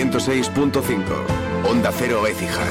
106.5. Onda Cero Écija.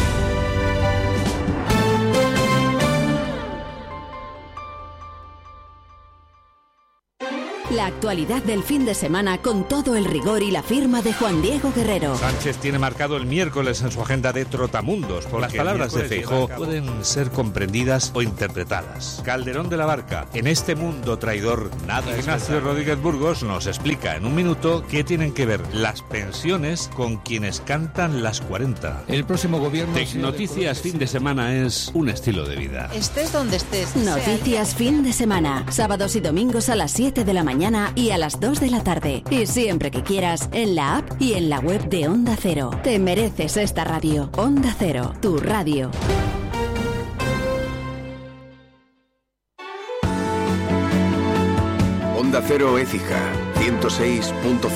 La actualidad del fin de semana con todo el rigor y la firma de Juan Diego Guerrero. Sánchez tiene marcado el miércoles en su agenda de trotamundos, porque las palabras de Feijóo pueden ser comprendidas o interpretadas. Calderón de la Barca, en este mundo traidor nada. Ignacio Rodríguez Burgos nos explica en un minuto qué tienen que ver las pensiones con quienes cantan las 40. El próximo gobierno... Noticias fin de semana es un estilo de vida. Estés donde estés. Noticias fin de semana, sábados y domingos a las 7 de la mañana y a las 2 de la tarde. Y siempre que quieras, en la app y en la web de Onda Cero. Te mereces esta radio. Onda Cero, tu radio. Onda Cero Écija, 106.5.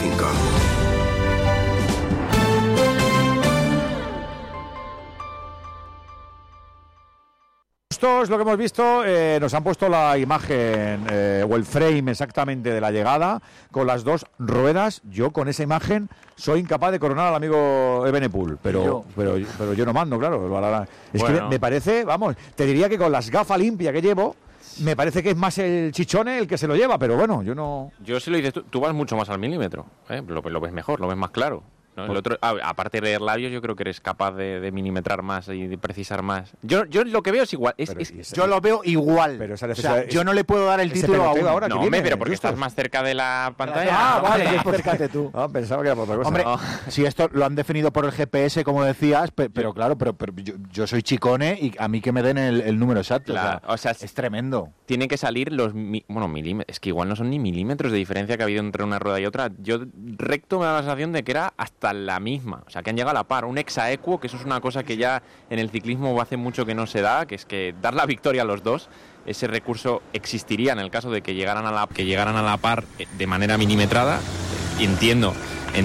Esto es lo que hemos visto, nos han puesto la imagen o el frame exactamente de la llegada con las dos ruedas. Yo con esa imagen soy incapaz de coronar al amigo Evenepoel, pero yo no mando, claro. Es que me parece, vamos, te diría que con las gafas limpias que llevo, me parece que es más el Chichone el que se lo lleva, pero bueno, yo no... Yo si lo dices tú vas mucho más al milímetro, lo ves mejor, lo ves más claro. ¿No? El otro, aparte de leer labios, yo creo que eres capaz de milimetrar más y de precisar más. Yo lo que veo es igual. Yo lo veo igual. Pero yo no le puedo dar el título a uno. Ahora. No, hombre, pero porque estás más cerca de la pantalla. Ah, vale, acércate tú. Pensaba que era por otra cosa. Hombre, si esto lo han definido por el GPS, como decías, pero claro, pero yo soy Chicone y a mí que me den el número exacto. Claro, o sea, es tremendo. Tienen que salir los milímetros. Es que igual no son ni milímetros de diferencia que ha habido entre una rueda y otra. Yo recto me da la sensación de que era hasta la misma, o sea, que han llegado a la par, un exaequo, que eso es una cosa que ya en el ciclismo hace mucho que no se da, que es que dar la victoria a los dos, ese recurso existiría en el caso de que llegaran a la par de manera milimetrada. Entiendo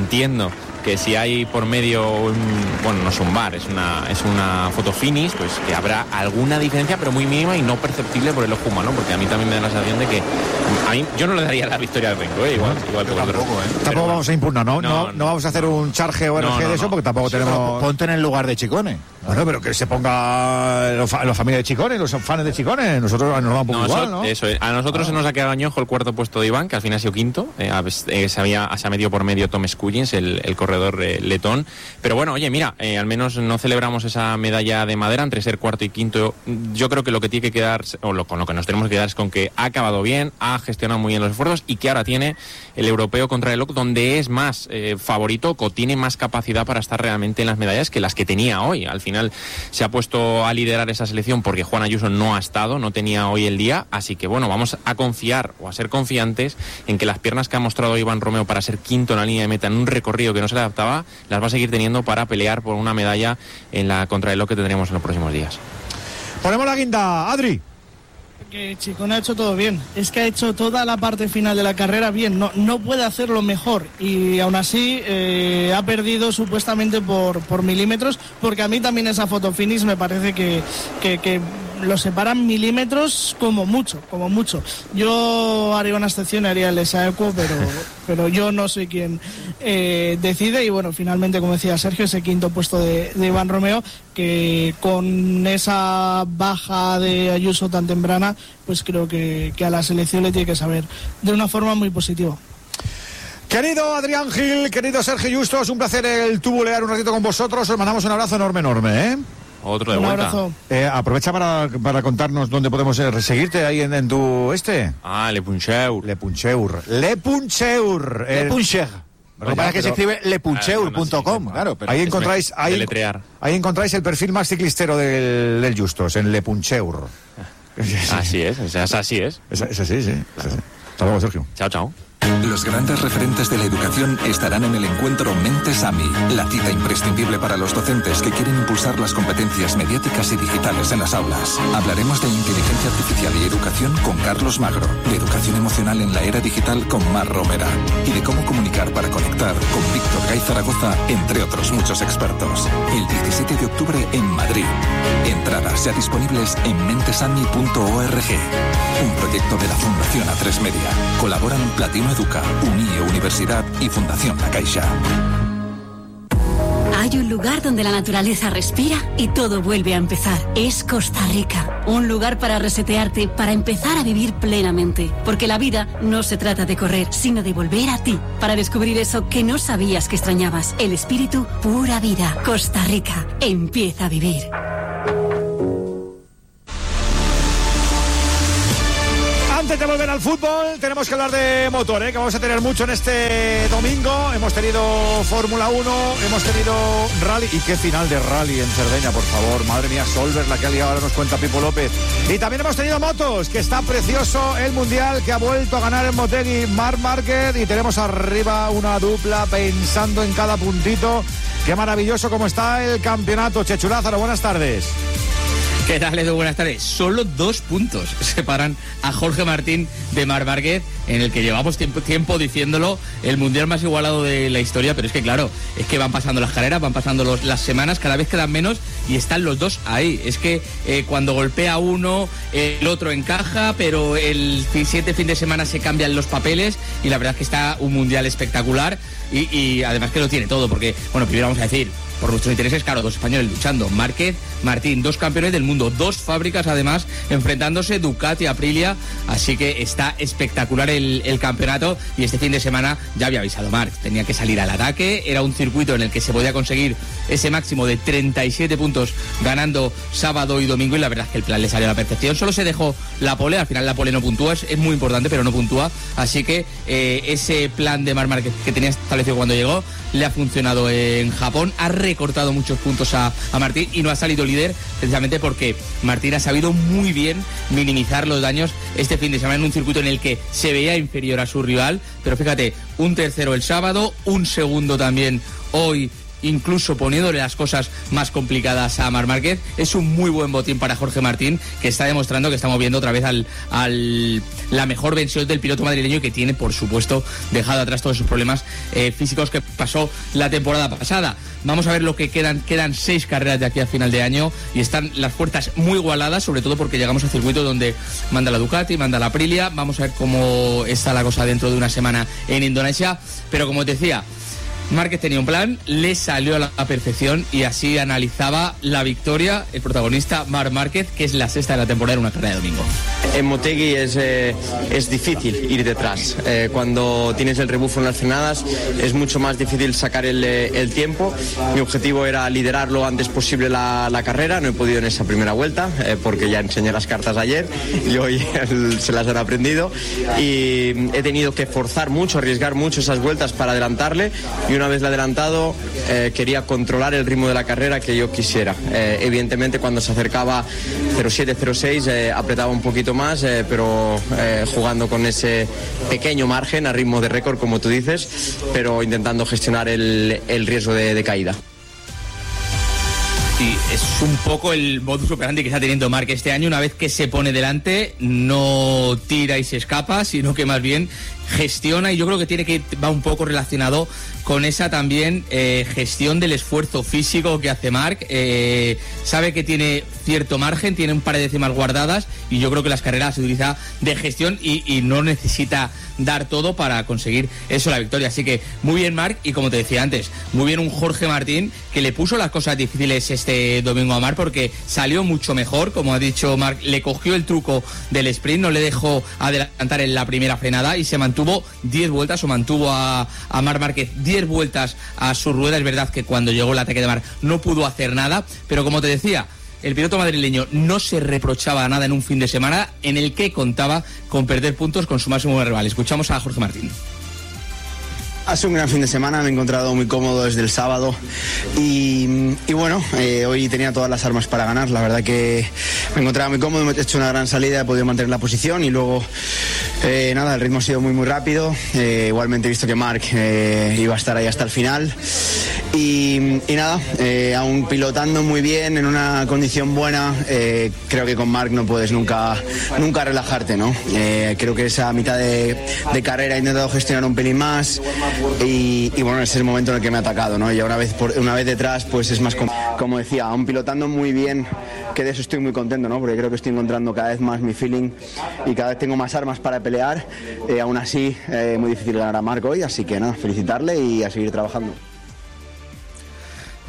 que si hay por medio no es un bar, es una foto finish, pues que habrá alguna diferencia, pero muy mínima y no perceptible por el ojo humano, porque a mí también me da la sensación de que yo no le daría la victoria al Renko, igual que vosotros. Tampoco vamos a impugnar, no vamos a hacer un charge o de eso, porque tampoco tenemos... Ponte en el lugar de Chicone. Bueno, pero que se ponga la familia de Chicone, los fans de Chicone, nosotros nos va un poco igual, ¿no? Eso es. A nosotros se nos ha quedado añojo el cuarto puesto de Iván, que al final ha sido quinto, se ha metido por medio Tom Scullins, el corredor letón, pero bueno, oye, mira, al menos no celebramos esa medalla de madera entre ser cuarto y quinto. Yo creo que lo que tiene que quedar, con lo que nos tenemos que quedar es con que ha acabado bien, ha gestionado muy bien los esfuerzos y que ahora tiene el europeo contrarreloj donde es más favorito o tiene más capacidad para estar realmente en las medallas que las que tenía hoy. Al final se ha puesto a liderar esa selección porque Juan Ayuso no ha estado, no tenía hoy el día, así que bueno, vamos a confiar o a ser confiantes en que las piernas que ha mostrado Iván Romeo para ser quinto en la línea de meta en un recorrido que no se le adaptaba, las va a seguir teniendo para pelear por una medalla en la contrarreloj que tendremos en los próximos días. Ponemos la guinda, Adri. Que Chicone ha hecho todo bien, es que ha hecho toda la parte final de la carrera bien, no puede hacerlo mejor y aún así ha perdido supuestamente por milímetros, porque a mí también esa foto finish me parece que lo separan milímetros como mucho. Yo haría una excepción, haría el exaequo, pero yo no soy quien decide y bueno, finalmente, como decía Sergio, ese quinto puesto de Iván Romeo, que con esa baja de Ayuso tan temprana, pues creo que a la selección le tiene que saber de una forma muy positiva. Querido Adrián Gil, querido Sergio Justo, es un placer el tubulear un ratito con vosotros, os mandamos un abrazo enorme, Otro de un vuelta. Abrazo. Aprovecha para contarnos dónde podemos seguirte ahí en tu Le Puncheur. Le Puncheur. Lo que pasa es que se escribe lepuncheur.com, claro. Pero ahí encontráis el perfil más ciclistero del Justos, en Le Puncheur. Así es. Es así, sí. Hasta luego, Sergio. Chao. Los grandes referentes de la educación estarán en el encuentro Mentes AMI, la cita imprescindible para los docentes que quieren impulsar las competencias mediáticas y digitales en las aulas. Hablaremos de inteligencia artificial y educación con Carlos Magro, de educación emocional en la era digital con Mar Romera y de cómo comunicar para conectar con Víctor Gay Zaragoza, entre otros muchos expertos. El 17 de octubre en Madrid. Entradas ya disponibles en mentesami.org. Un proyecto de la Fundación A3 Media. Colaboran Platino Educa, UNIE Universidad y Fundación La Caixa. Hay un lugar donde la naturaleza respira y todo vuelve a empezar. Es Costa Rica. Un lugar para resetearte, para empezar a vivir plenamente. Porque la vida no se trata de correr, sino de volver a ti. Para descubrir eso que no sabías que extrañabas. El espíritu pura vida. Costa Rica. Empieza a vivir. Antes de volver al fútbol, tenemos que hablar de motor, que vamos a tener mucho en este domingo. Hemos tenido Fórmula 1, hemos tenido rally. ¿Y qué final de rally en Cerdeña, por favor? Madre mía, Solver, la que ha liado, ahora nos cuenta Pipo López. Y también hemos tenido motos, que está precioso el Mundial, que ha vuelto a ganar en Motegi Marc Márquez. Y tenemos arriba una dupla pensando en cada puntito. Qué maravilloso como está el campeonato. Chechu Lázaro, buenas tardes. ¿Qué tal, Edu? Buenas tardes. Solo 2 puntos separan a Jorge Martín de Marc Márquez, en el que llevamos tiempo diciéndolo, el mundial más igualado de la historia, pero es que claro, es que van pasando las carreras, van pasando las semanas, cada vez quedan menos y están los dos ahí. Es que cuando golpea uno, el otro encaja, pero el siguiente fin de semana se cambian los papeles y la verdad es que está un mundial espectacular y además que lo tiene todo, porque, bueno, primero vamos a decir, por nuestros intereses, claro, 2 españoles luchando. Márquez, Martín, 2 campeones del mundo, 2 fábricas además enfrentándose, Ducati, Aprilia, así que está espectacular el campeonato y este fin de semana ya había avisado Marc, tenía que salir al ataque, era un circuito en el que se podía conseguir ese máximo de 37 puntos ganando sábado y domingo y la verdad es que el plan le salió a la perfección, solo se dejó la pole, al final la pole no puntúa, es muy importante pero no puntúa, así que ese plan de Marc Márquez que tenía establecido cuando llegó le ha funcionado en Japón, ha recortado muchos puntos a Martín y no ha salido líder precisamente porque Martín ha sabido muy bien minimizar los daños este fin de semana en un circuito en el que se veía inferior a su rival, pero fíjate, un tercero el sábado, un segundo también hoy, incluso poniéndole las cosas más complicadas a Marc Márquez. Es un muy buen botín para Jorge Martín, que está demostrando que estamos viendo otra vez la mejor versión del piloto madrileño y que tiene, por supuesto, dejado atrás todos esos problemas físicos que pasó la temporada pasada. Vamos a ver lo que quedan 6 carreras de aquí a final de año y están las fuerzas muy igualadas, sobre todo porque llegamos a circuito donde manda la Ducati, manda la Aprilia. Vamos a ver cómo está la cosa dentro de una semana en Indonesia, pero como te decía, Márquez tenía un plan, le salió a la perfección y así analizaba la victoria el protagonista Marc Márquez, que es la 6ª de la temporada en una carrera de domingo. En Motegi es difícil ir detrás. Cuando tienes el rebufo en las frenadas es mucho más difícil sacar el tiempo. Mi objetivo era liderar lo antes posible la carrera. No he podido en esa primera vuelta porque ya enseñé las cartas ayer y hoy se las han aprendido. Y he tenido que forzar mucho, arriesgar mucho esas vueltas para adelantarle. Y una vez adelantado quería controlar el ritmo de la carrera que yo quisiera. Evidentemente cuando se acercaba 0.7, 0.6 apretaba un poquito más, pero jugando con ese pequeño margen a ritmo de récord, como tú dices, pero intentando gestionar el riesgo de caída. Sí, es un poco el modus operandi que está teniendo Marc este año. Una vez que se pone delante, no tira y se escapa, sino que más bien gestiona, y yo creo que va un poco relacionado con esa también gestión del esfuerzo físico que hace Marc. Sabe que tiene cierto margen, tiene un par de décimas guardadas y yo creo que las carreras se utiliza de gestión y no necesita dar todo para conseguir eso, la victoria. Así que muy bien Marc, y como te decía antes, muy bien un Jorge Martín que le puso las cosas difíciles este domingo a Marc porque salió mucho mejor, como ha dicho Marc, le cogió el truco del sprint, no le dejó adelantar en la primera frenada y se mantuvo 10 vueltas, o mantuvo a Marc Márquez 10 vueltas a su rueda. Es verdad que cuando llegó el ataque de Marc no pudo hacer nada, pero como te decía, el piloto madrileño no se reprochaba nada en un fin de semana en el que contaba con perder puntos con su máximo rival. Escuchamos a Jorge Martín. Ha sido un gran fin de semana, me he encontrado muy cómodo desde el sábado y bueno, hoy tenía todas las armas para ganar. La verdad que me encontraba muy cómodo, he hecho una gran salida, he podido mantener la posición y luego nada, el ritmo ha sido muy rápido. Igualmente he visto que Marc iba a estar ahí hasta el final y nada, aún pilotando muy bien, en una condición buena, creo que con Marc no puedes nunca relajarte, ¿no? Creo que esa mitad de carrera he intentado gestionar un pelín más y bueno, ese es el momento en el que me ha atacado, ¿no? Y una vez detrás, pues es más como decía, aún pilotando muy bien, que de eso estoy muy contento, ¿no? Porque creo que estoy encontrando cada vez más mi feeling y cada vez tengo más armas para pelear. Aún así, muy difícil ganar a Marc hoy, así que nada, felicitarle y a seguir trabajando.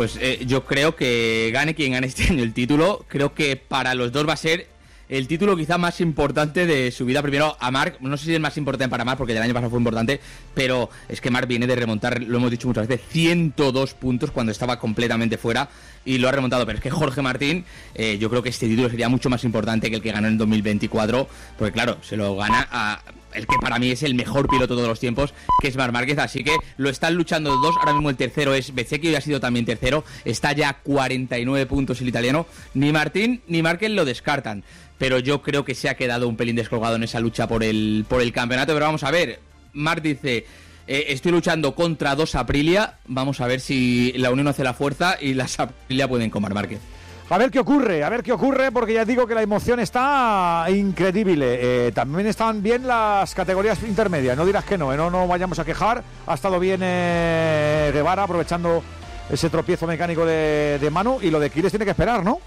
Pues yo creo que gane quien gane este año el título. Creo que para los dos va a ser el título quizá más importante de su vida. Primero a Marc, no sé si es el más importante para Marc, porque el año pasado fue importante, pero es que Marc viene de remontar, lo hemos dicho muchas veces, 102 puntos cuando estaba completamente fuera, y lo ha remontado. Pero es que Jorge Martín, yo creo que este título sería mucho más importante que el que ganó en 2024, porque claro, se lo gana a el que para mí es el mejor piloto de todos los tiempos, que es Marc Márquez. Así que lo están luchando dos. Ahora mismo el tercero es Bezzecchi, y ha sido también tercero, está ya a 49 puntos el italiano. Ni Martín ni Márquez lo descartan, pero yo creo que se ha quedado un pelín descolgado en esa lucha por el campeonato. Pero vamos a ver, Marc dice: estoy luchando contra dos Aprilia, vamos a ver si la unión hace la fuerza y las Aprilia pueden con Marc Márquez. A ver qué ocurre, porque ya digo que la emoción está increíble. También están bien las categorías intermedias, no dirás que no, no vayamos a quejar. Ha estado bien Guevara, aprovechando ese tropiezo mecánico de Manu, y lo de Quiles tiene que esperar, ¿no?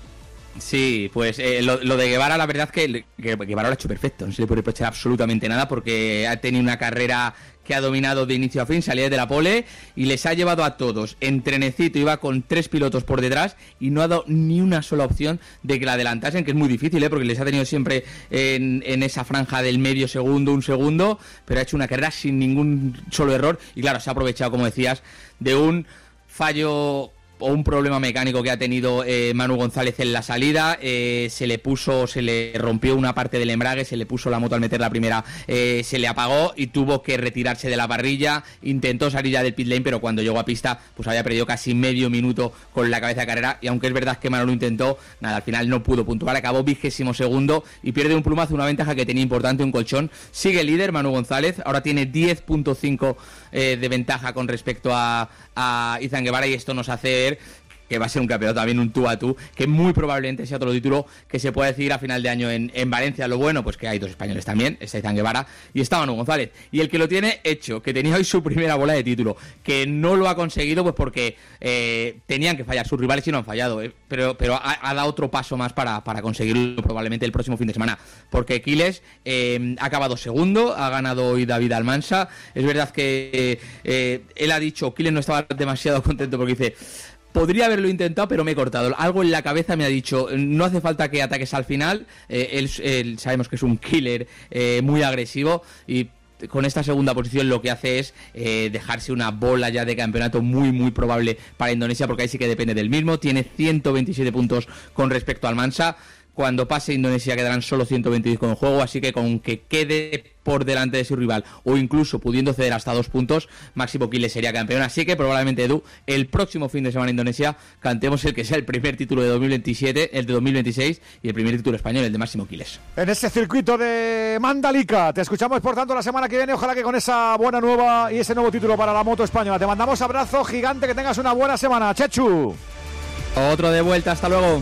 Sí, pues lo de Guevara, la verdad que Guevara lo ha hecho perfecto, no se le puede reprochar absolutamente nada, porque ha tenido una carrera que ha dominado de inicio a fin, salía de la pole y les ha llevado a todos en trenecito. Iba con 3 pilotos por detrás y no ha dado ni una sola opción de que la adelantasen, que es muy difícil, porque les ha tenido siempre en esa franja del medio segundo, un segundo, pero ha hecho una carrera sin ningún solo error. Y claro, se ha aprovechado, como decías, de un fallo o un problema mecánico que ha tenido Manu González en la salida. Se le rompió una parte del embrague, se le puso la moto al meter la primera, se le apagó y tuvo que retirarse de la parrilla. Intentó salir ya del pit lane, pero cuando llegó a pista pues había perdido casi medio minuto con la cabeza de carrera, y aunque es verdad que Manu lo intentó, nada, al final no pudo puntuar, acabó 22º y pierde un plumazo, una ventaja que tenía importante, un colchón. Sigue líder Manu González, ahora tiene 10.5 de ventaja con respecto a Izan Guevara, y esto nos hace que va a ser un campeonato también, un tú a tú, que muy probablemente sea otro título que se pueda decidir a final de año en Valencia. Lo bueno, pues que hay dos españoles también, está Izan Guevara y está Manu González, y el que lo tiene hecho, que tenía hoy su primera bola de título, que no lo ha conseguido pues porque tenían que fallar, sus rivales sí no han fallado, pero ha dado otro paso más para conseguirlo probablemente el próximo fin de semana, porque Quiles ha acabado segundo, ha ganado hoy David Almansa. Es verdad que él ha dicho, Quiles no estaba demasiado contento porque dice: podría haberlo intentado, pero me he cortado. Algo en la cabeza me ha dicho, no hace falta que ataques al final. Él sabemos que es un killer muy agresivo, y con esta segunda posición lo que hace es dejarse una bola ya de campeonato muy muy probable para Indonesia, porque ahí sí que depende del mismo. Tiene 127 puntos con respecto al Mansa. Cuando pase Indonesia quedarán solo 122 con el juego, así que con que quede por delante de su rival o incluso pudiendo ceder hasta 2 puntos, Máximo Quiles sería campeón. Así que probablemente, Edu, el próximo fin de semana en Indonesia cantemos el que sea el primer título de 2027, el de 2026 y el primer título español, el de Máximo Quiles. En ese circuito de Mandalika. Te escuchamos, por tanto, la semana que viene. Ojalá que con esa buena nueva y ese nuevo título para la moto española. Te mandamos abrazo gigante, que tengas una buena semana. Chechu. Otro de vuelta, hasta luego.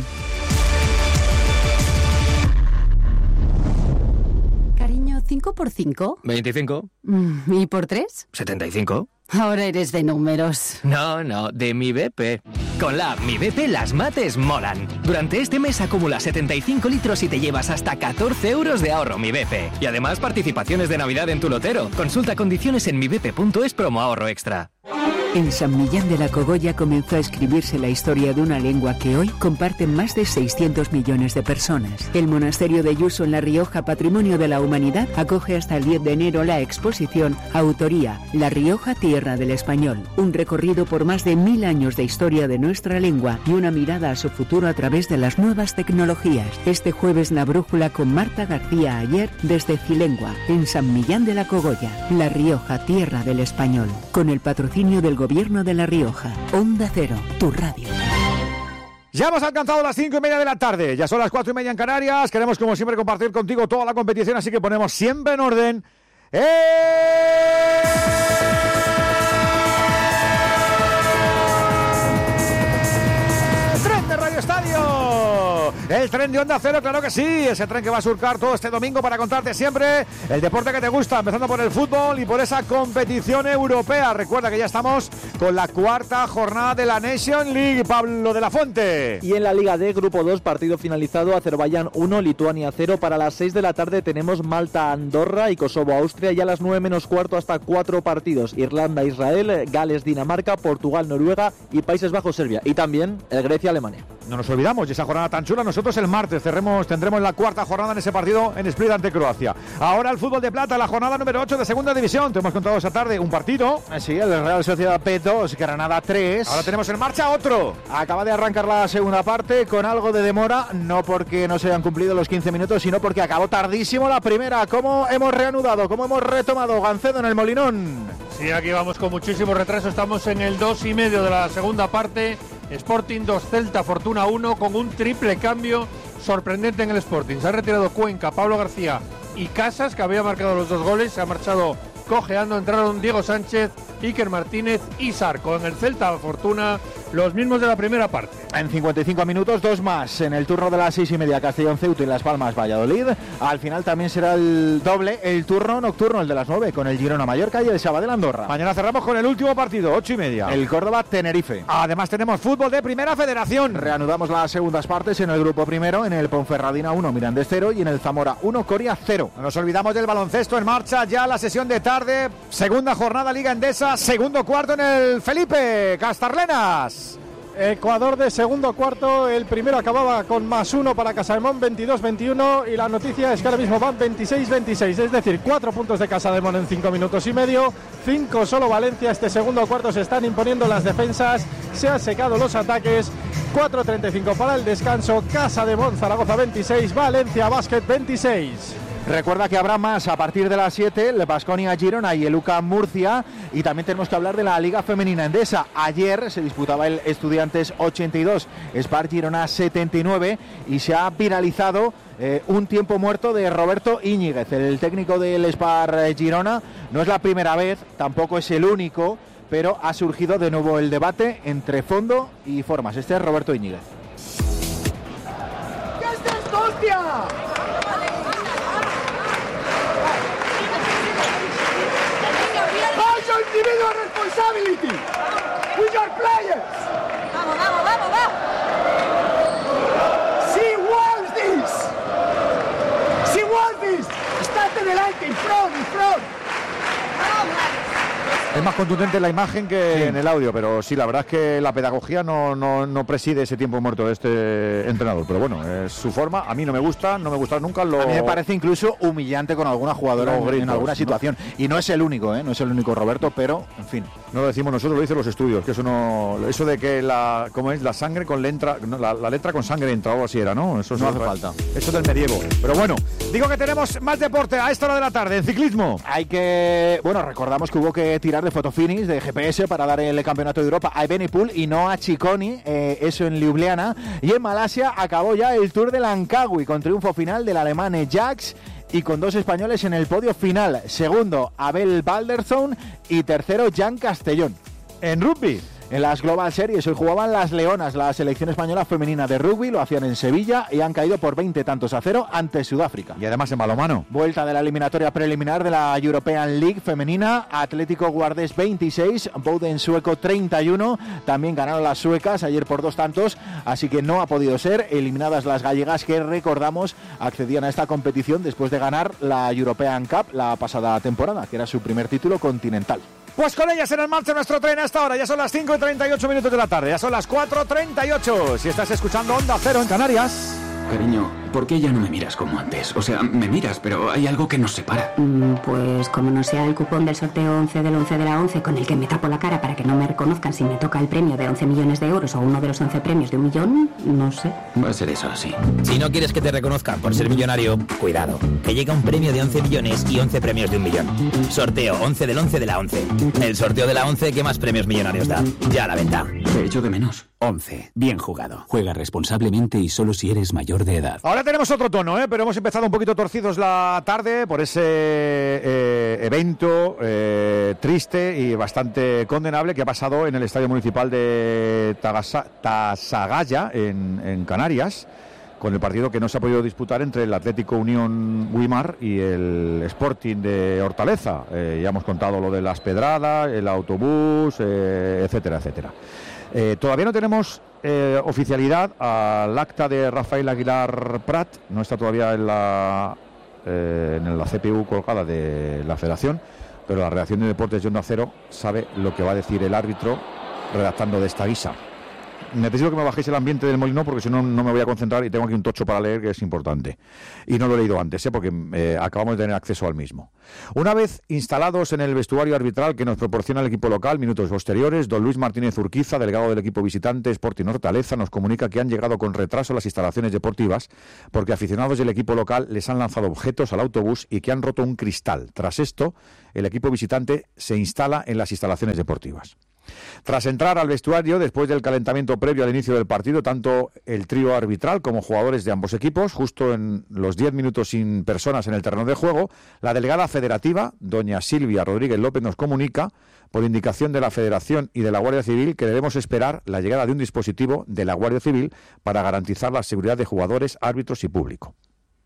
5 por 5. 25. ¿Y por 3? 75. Ahora eres de números. No, de Mi BP. Con la app Mi BP las mates molan. Durante este mes acumula 75 litros y te llevas hasta 14 euros de ahorro Mi BP. Y además participaciones de Navidad en tu lotero. Consulta condiciones en mibp.es promo ahorro extra. En San Millán de la Cogolla comenzó a escribirse la historia de una lengua que hoy comparten más de 600 millones de personas. El monasterio de Yuso en La Rioja, Patrimonio de la Humanidad, acoge hasta el 10 de enero la exposición Autoría, La Rioja, Tierra del Español. Un recorrido por más de 1000 años de historia de nuestra lengua y una mirada a su futuro a través de las nuevas tecnologías. Este jueves La Brújula con Marta García Ayer desde Cilengua, en San Millán de la Cogolla. La Rioja, Tierra del Español. Con el patrocinio del Gobierno de La Rioja. Onda Cero, tu radio. Ya hemos alcanzado las 5:30 de la tarde. Ya son las 4:30 en Canarias. Queremos, como siempre, compartir contigo toda la competición, así que ponemos siempre en orden tren de Radio Estadio. el tren de Onda Cero, claro que sí, ese tren que va a surcar todo este domingo para contarte siempre el deporte que te gusta, empezando por el fútbol y por esa competición europea. Recuerda que ya estamos con la cuarta jornada de la Nation League, Pablo de la Fuente. Y en la Liga D, Grupo 2, partido finalizado, Azerbaiyán 1, Lituania 0. Para las 6 de la tarde tenemos Malta-Andorra y Kosovo-Austria, y a las 9 menos cuarto hasta 4 partidos: Irlanda-Israel, Gales-Dinamarca, Portugal-Noruega y Países Bajos-Serbia, y también el Grecia-Alemania. No nos olvidamos de esa jornada tan chula. Nosotros el martes tendremos la cuarta jornada en ese partido en Split ante Croacia. Ahora el fútbol de plata, la jornada número 8 de segunda división. Te hemos contado esa tarde un partido. Sí, el Real Sociedad B2, Granada 3. Ahora tenemos en marcha otro. Acaba de arrancar la segunda parte con algo de demora, no porque no se hayan cumplido los 15 minutos, sino porque acabó tardísimo la primera. ¿Cómo hemos reanudado? ¿Cómo hemos retomado? Gancedo en el Molinón. Sí, aquí vamos con muchísimo retraso. Estamos en el 2:30 de la segunda parte. Sporting 2, Celta Fortuna 1, con un triple cambio sorprendente en el Sporting. Se ha retirado Cuenca, Pablo García y Casas, que había marcado los 2 goles. Se ha marchado cojeando. Entraron Diego Sánchez, Iker Martínez y Sarco. En el Celta Fortuna, los mismos de la primera parte. En 55 minutos, 2 más. En el turno de las 6:30, Castellón Ceuta y Las Palmas Valladolid. Al final también será el doble, el turno nocturno, el de las 9, con el Girona Mallorca y el Sabadell Andorra. Mañana cerramos con el último partido, 8:30. El Córdoba Tenerife. Además tenemos fútbol de Primera Federación. Reanudamos las segundas partes en el grupo primero, en el Ponferradina 1, Mirandés 0 y en el Zamora 1, Coria 0. No nos olvidamos del baloncesto. En marcha ya la sesión de tarde, segunda jornada Liga Endesa, segundo cuarto en el Felipe Castarlenas. Ecuador de segundo cuarto, el primero acababa con +1 para Casademón, 22-21, y la noticia es que ahora mismo van 26-26, es decir, 4 puntos de Casademón en 5 minutos y medio, 5 solo Valencia. Este segundo cuarto se están imponiendo las defensas, se han secado los ataques. 4:35 para el descanso. Casademón Zaragoza 26, Valencia Basket 26. Recuerda que habrá más a partir de las 7, el Baskonia Girona y el UCAM Murcia, y también tenemos que hablar de la Liga Femenina Endesa. Ayer se disputaba el Estudiantes 82, Spar Girona 79, y se ha viralizado un tiempo muerto de Roberto Íñiguez, el técnico del Spar Girona. No es la primera vez, tampoco es el único, pero ha surgido de nuevo el debate entre fondo y formas. Este es Roberto Íñiguez. ¿Qué es esto, hostia? Individual responsibility with your players. Vamos, vamos, vamos, vamos. She wants this. She wants this. Estate delante, in front. Es más contundente la imagen que en el audio, pero sí, la verdad es que la pedagogía no preside ese tiempo muerto de este entrenador. Pero bueno, es su forma. A mí no me gusta nunca. A mí me parece incluso humillante con alguna jugadora en alguna situación. ¿No? Y no es el único, no es el único, Roberto, pero, en fin. No lo decimos nosotros, lo dicen los estudios, que eso de que la sangre con letra, la letra con sangre entra o algo así era, ¿no? Eso no hace falta. Eso del medievo. Pero bueno, digo que tenemos más deporte a esta hora de la tarde, en ciclismo. Recordamos que hubo que tirar de fotofinish, de GPS, para dar el campeonato de Europa a Evenepoel y no a Ciccone, eso en Ljubljana. Y en Malasia acabó ya el Tour de Langkawi con triunfo final del alemán Jax, y con 2 españoles en el podio final. Segundo, Abel Baldersson, y tercero, Jan Castellón. En rugby, en las Global Series hoy jugaban las Leonas, la selección española femenina de rugby. Lo hacían en Sevilla y han caído por 20-0 ante Sudáfrica. Y además en balonmano, vuelta de la eliminatoria preliminar de la European League femenina. Atlético Guardés 26, Boden sueco 31. También ganaron las suecas ayer por 2 tantos, así que no ha podido ser. Eliminadas las gallegas, que recordamos accedían a esta competición después de ganar la European Cup la pasada temporada, que era su primer título continental. Pues con ellas en marcha nuestro tren a esta hora. Ya son las 5:38 de la tarde. Ya son las 4:38. Si estás escuchando Onda Cero en Canarias. Cariño, ¿por qué ya no me miras como antes? O sea, me miras, pero hay algo que nos separa. Pues como no sea el cupón del sorteo 11 del 11 de la 11 con el que me tapo la cara para que no me reconozcan si me toca el premio de 11 millones de euros o uno de los 11 premios de 1 millón, no sé. Va a ser eso así. Si no quieres que te reconozcan por ser millonario, cuidado, que llega un premio de 11 millones y 11 premios de 1 millón. Sorteo 11 del 11 de la 11. El sorteo de la 11 que más premios millonarios da. Ya a la venta. Te echo de menos. 11. Bien jugado. Juega responsablemente y solo si eres mayor de edad. Ahora tenemos otro tono, pero hemos empezado un poquito torcidos la tarde por ese evento triste y bastante condenable que ha pasado en el Estadio Municipal de Tasagaya, en Canarias, con el partido que no se ha podido disputar entre el Atlético Unión Guimar y el Sporting de Hortaleza. Ya hemos contado lo de las pedradas, el autobús, etcétera, etcétera. Todavía no tenemos oficialidad al acta de Rafael Aguilar Prat, no está todavía en la CPU colgada de la Federación, pero la redacción de Deportes de Onda Cero sabe lo que va a decir el árbitro redactando de esta guisa. Necesito que me bajéis el ambiente del Molinón porque si no, no me voy a concentrar y tengo aquí un tocho para leer que es importante. Y no lo he leído antes, porque acabamos de tener acceso al mismo. Una vez instalados en el vestuario arbitral que nos proporciona el equipo local, minutos posteriores, don Luis Martínez Urquiza, delegado del equipo visitante Sporting Hortaleza, nos comunica que han llegado con retraso a las instalaciones deportivas porque aficionados del equipo local les han lanzado objetos al autobús y que han roto un cristal. Tras esto, el equipo visitante se instala en las instalaciones deportivas. Tras entrar al vestuario, después del calentamiento previo al inicio del partido, tanto el trío arbitral como jugadores de ambos equipos, justo en los 10 minutos sin personas en el terreno de juego, la delegada federativa, doña Silvia Rodríguez López, nos comunica, por indicación de la Federación y de la Guardia Civil, que debemos esperar la llegada de un dispositivo de la Guardia Civil para garantizar la seguridad de jugadores, árbitros y público.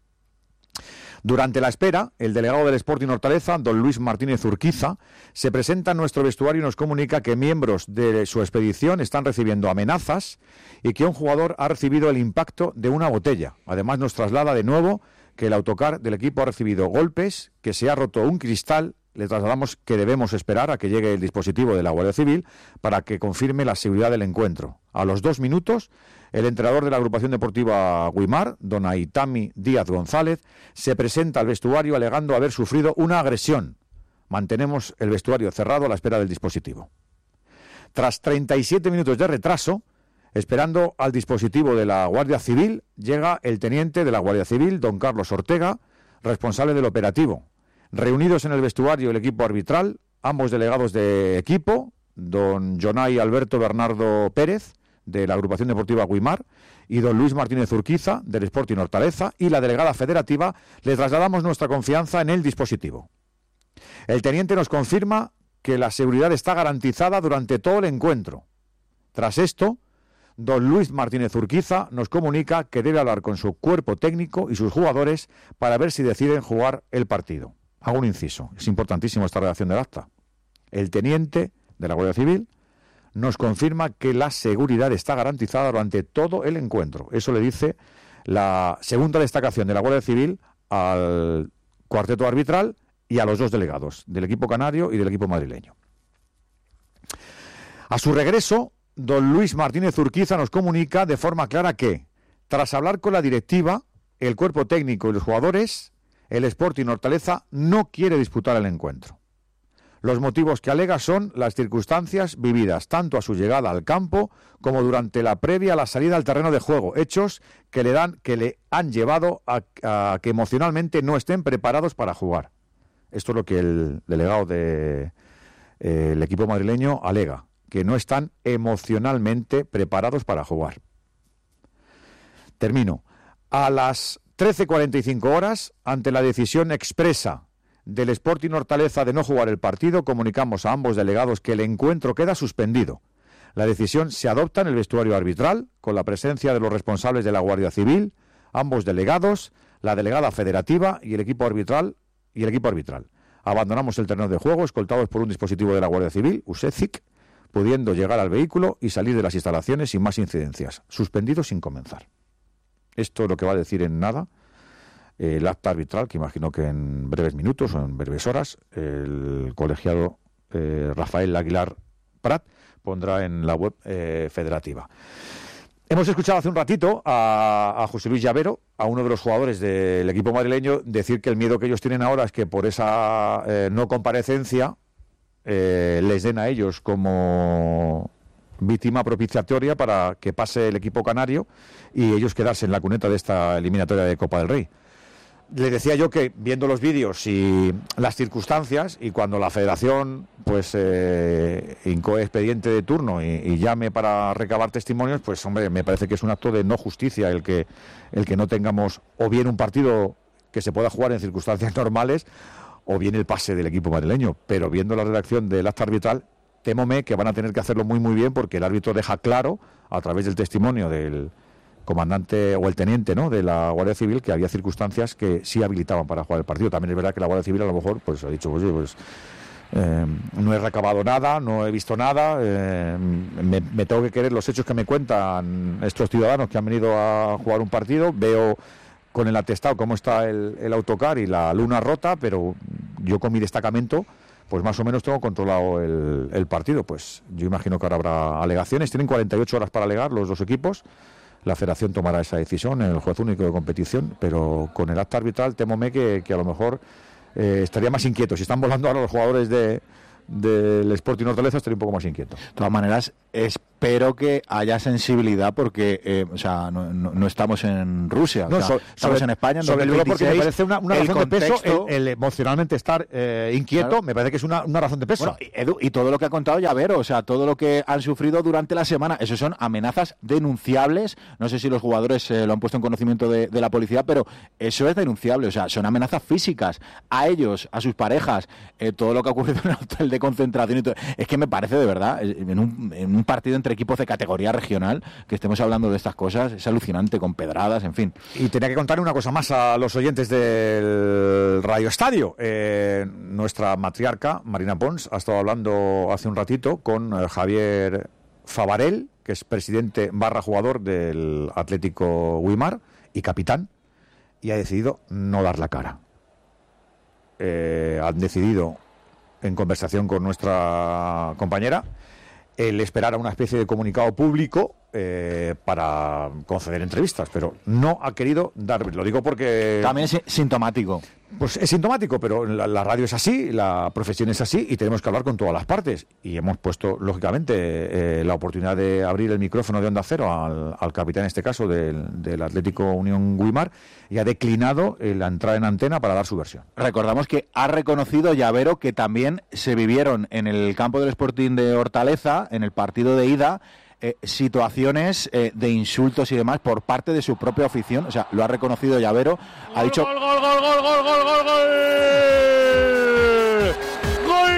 Durante la espera, el delegado del Sporting Hortaleza, don Luis Martínez Urquiza, se presenta en nuestro vestuario y nos comunica que miembros de su expedición están recibiendo amenazas y que un jugador ha recibido el impacto de una botella. Además, nos traslada de nuevo que el autocar del equipo ha recibido golpes, que se ha roto un cristal. Le trasladamos que debemos esperar a que llegue el dispositivo de la Guardia Civil para que confirme la seguridad del encuentro. A los 2 minutos, el entrenador de la agrupación deportiva Guimar, don Aitami Díaz González, se presenta al vestuario alegando haber sufrido una agresión. Mantenemos el vestuario cerrado a la espera del dispositivo. Tras 37 minutos de retraso, esperando al dispositivo de la Guardia Civil, llega el teniente de la Guardia Civil, don Carlos Ortega, responsable del operativo. Reunidos en el vestuario el equipo arbitral, ambos delegados de equipo, don Jonay Alberto Bernardo Pérez, de la agrupación deportiva Guimar, y don Luis Martínez Urquiza, del Sporting Hortaleza, y la delegada federativa, le trasladamos nuestra confianza en el dispositivo. El teniente nos confirma que la seguridad está garantizada durante todo el encuentro. Tras esto, don Luis Martínez Urquiza nos comunica que debe hablar con su cuerpo técnico y sus jugadores para ver si deciden jugar el partido. Hago un inciso, es importantísimo esta redacción del acta. El teniente de la Guardia Civil nos confirma que la seguridad está garantizada durante todo el encuentro. Eso le dice la segunda destacación de la Guardia Civil al cuarteto arbitral y a los 2 delegados, del equipo canario y del equipo madrileño. A su regreso, don Luis Martínez Urquiza nos comunica de forma clara que, tras hablar con la directiva, el cuerpo técnico y los jugadores, el Sporting Hortaleza no quiere disputar el encuentro. Los motivos que alega son las circunstancias vividas tanto a su llegada al campo como durante la previa a la salida al terreno de juego, hechos que le han llevado a que emocionalmente no estén preparados para jugar. Esto es lo que el delegado del equipo madrileño alega, que no están emocionalmente preparados para jugar. Termino. A las 13:45 horas, ante la decisión expresa del Sporting Hortaleza de no jugar el partido, comunicamos a ambos delegados que el encuentro queda suspendido. La decisión se adopta en el vestuario arbitral, con la presencia de los responsables de la Guardia Civil, ambos delegados, la delegada federativa y el equipo arbitral. Abandonamos el terreno de juego, escoltados por un dispositivo de la Guardia Civil, USECIC, pudiendo llegar al vehículo y salir de las instalaciones sin más incidencias. Suspendido sin comenzar. Esto es lo que va a decir en nada el acta arbitral, que imagino que en breves minutos o en breves horas el colegiado Rafael Aguilar Prat pondrá en la web federativa. Hemos escuchado hace un ratito a José Luis Llavero, a uno de los jugadores del equipo madrileño, decir que el miedo que ellos tienen ahora es que por esa no comparecencia les den a ellos como víctima propiciatoria para que pase el equipo canario y ellos quedarse en la cuneta de esta eliminatoria de Copa del Rey. Le decía yo que viendo los vídeos y las circunstancias, y cuando la federación pues incoe expediente de turno y llame para recabar testimonios, pues hombre, me parece que es un acto de no justicia el que no tengamos o bien un partido que se pueda jugar en circunstancias normales o bien el pase del equipo madrileño. Pero viendo la redacción del acta arbitral, témome que van a tener que hacerlo muy muy bien, porque el árbitro deja claro, a través del testimonio del comandante o el teniente, ¿no?, de la Guardia Civil, que había circunstancias que sí habilitaban para jugar el partido. También es verdad que la Guardia Civil a lo mejor pues ha dicho, oye, pues no he recabado nada, no he visto nada, me tengo que creer los hechos que me cuentan estos ciudadanos que han venido a jugar un partido. Veo con el atestado cómo está el autocar y la luna rota, pero yo con mi destacamento pues más o menos tengo controlado el partido. Pues yo imagino que ahora habrá alegaciones. Tienen 48 horas para alegar los dos equipos. La federación tomará esa decisión en el juez único de competición, pero con el acta arbitral temome que a lo mejor estaría más inquieto. Si están volando ahora los jugadores del Sporting Hortaleza, estaría un poco más inquieto. De todas maneras, espero que haya sensibilidad porque no estamos en Rusia, no, estamos en España en 2026. Sobre todo porque me parece una razón de peso el emocionalmente estar inquieto, claro. Me parece que es una razón de peso. Bueno, Edu, y todo lo que ha contado Llavero, o sea, todo lo que han sufrido durante la semana, eso son amenazas denunciables. No sé si los jugadores lo han puesto en conocimiento de la policía, pero eso es denunciable, o sea, son amenazas físicas a ellos, a sus parejas, todo lo que ha ocurrido en el hotel de concentración y todo. Es que me parece de verdad, en un partido entre equipos de categoría regional, que estemos hablando de estas cosas, es alucinante, con pedradas, en fin. Y tenía que contar una cosa más a los oyentes del Radio Estadio. Nuestra matriarca, Marina Pons, ha estado hablando hace un ratito con Javier Favarel, que es presidente / jugador del Atlético Güímar y capitán, y ha decidido no dar la cara. Han decidido, en conversación con nuestra compañera, el esperar a una especie de comunicado público para conceder entrevistas, pero no ha querido dar. Lo digo porque también es sintomático. Pues es sintomático, pero la radio es así, la profesión es así y tenemos que hablar con todas las partes. Y hemos puesto, lógicamente, la oportunidad de abrir el micrófono de Onda Cero al capitán, en este caso, del Atlético Unión Güímar, y ha declinado la entrada en antena para dar su versión. Recordamos que ha reconocido Llavero que también se vivieron en el campo del Sporting de Hortaleza, en el partido de ida, situaciones de insultos y demás por parte de su propia afición. O sea, lo ha reconocido Llavero. Ha dicho... ¡Gol, gol, gol, gol, gol, gol, gol, gol! ¡Gol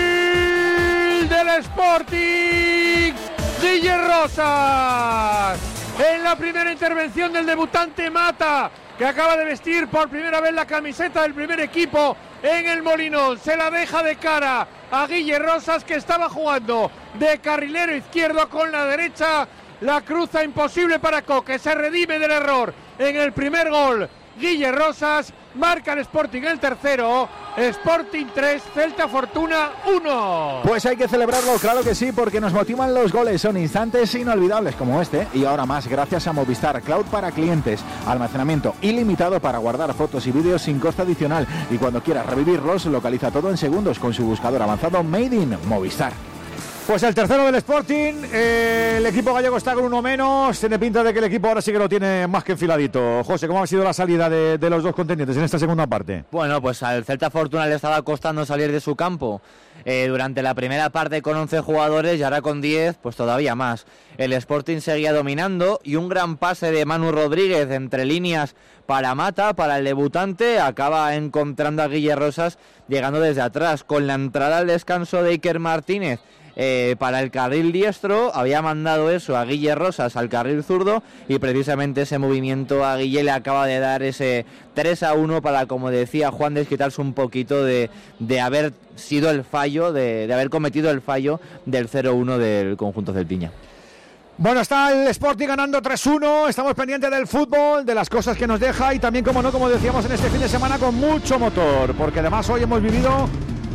del Sporting! Guille Rosas. En la primera intervención del debutante Mata, que acaba de vestir por primera vez la camiseta del primer equipo en el Molinón. Se la deja de cara a Guille Rosas, que estaba jugando de carrilero izquierdo con la derecha. La cruza imposible para Coque. Se redime del error en el primer gol. Guille Rosas marca el Sporting el tercero. Sporting 3, Celta Fortuna 1. Pues hay que celebrarlo, claro que sí, porque nos motivan los goles. Son instantes inolvidables como este, y ahora más gracias a Movistar Cloud para clientes. Almacenamiento ilimitado para guardar fotos y vídeos sin coste adicional. Y cuando quieras revivirlos, localiza todo en segundos con su buscador avanzado Made in Movistar. Pues el tercero del Sporting, el equipo gallego está con uno menos, tiene pinta de que el equipo ahora sí que lo tiene más que enfiladito. José, ¿cómo ha sido la salida de los dos contendientes en esta segunda parte? Bueno, pues al Celta Fortuna le estaba costando salir de su campo durante la primera parte con 11 jugadores y ahora con 10, pues todavía más. El Sporting seguía dominando y un gran pase de Manu Rodríguez entre líneas para Mata, para el debutante, acaba encontrando a Guille Rosas llegando desde atrás. Con la entrada al descanso de Iker Martínez para el carril diestro, había mandado eso a Guille Rosas al carril zurdo, y precisamente ese movimiento a Guille le acaba de dar ese 3-1 para, como decía Juan, desquitarse un poquito de haber sido el fallo, de haber cometido el fallo del 0-1 del conjunto celtiña. Bueno, está el Sporting ganando 3-1, estamos pendientes del fútbol, de las cosas que nos deja, y también, como no, como decíamos, en este fin de semana con mucho motor, porque además hoy hemos vivido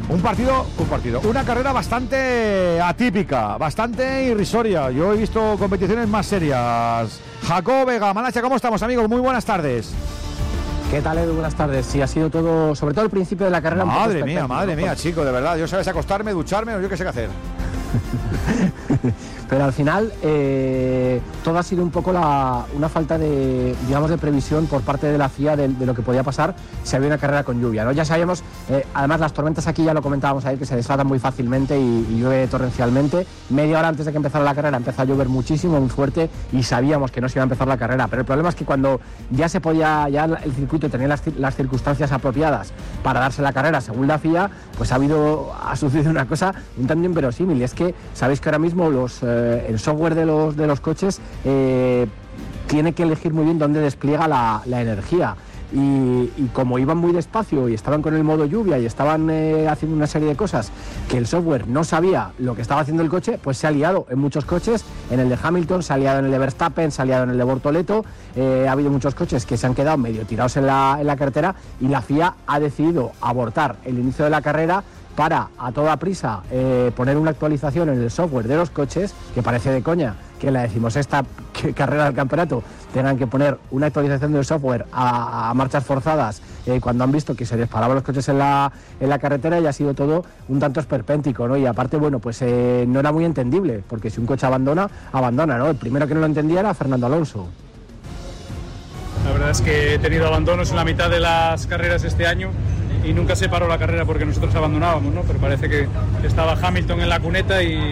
una carrera bastante atípica, bastante irrisoria. Yo he visto competiciones más serias. Jacob Vega, Malacha, ¿cómo estamos, amigos? Muy buenas tardes. ¿Qué tal, Edu? Buenas tardes. Sí, ha sido todo, sobre todo el principio de la carrera. Madre mía, chico, de verdad. Yo sabes acostarme, ducharme, o yo qué sé qué hacer. Pero al final todo ha sido un poco una falta de, digamos, de previsión por parte de la FIA de lo que podía pasar si había una carrera con lluvia, ¿no? Ya sabíamos, además las tormentas aquí, ya lo comentábamos ayer, que se desatan muy fácilmente y llueve torrencialmente. Media hora antes de que empezara la carrera empezó a llover muchísimo, muy fuerte, y sabíamos que no se iba a empezar la carrera. Pero el problema es que cuando ya se podía, ya el circuito tenía las circunstancias apropiadas para darse la carrera según la FIA, pues ha sucedido una cosa un tanto inverosímil, y es que sabéis que ahora mismo el software de los coches que tiene que elegir muy bien dónde despliega la energía. Y como iban muy despacio y estaban con el modo lluvia y estaban haciendo una serie de cosas que el software no sabía lo que estaba haciendo el coche, pues se ha liado en muchos coches. En el de Hamilton, se ha liado en el de Verstappen, se ha liado en el de Bortoleto. Ha habido muchos coches que se han quedado medio tirados en la carretera, y la FIA ha decidido abortar el inicio de la carrera para, a toda prisa, poner una actualización en el software de los coches, que parece de coña que en la 16ª carrera del campeonato tengan que poner una actualización del software a marchas forzadas, cuando han visto que se les paraban los coches en la carretera, y ha sido todo un tanto esperpéntico, ¿no? Y aparte, bueno, pues no era muy entendible, porque si un coche abandona, ¿no? El primero que no lo entendía era Fernando Alonso. La verdad es que he tenido abandonos en la mitad de las carreras este año y nunca se paró la carrera porque nosotros abandonábamos, ¿no? Pero parece que estaba Hamilton en la cuneta y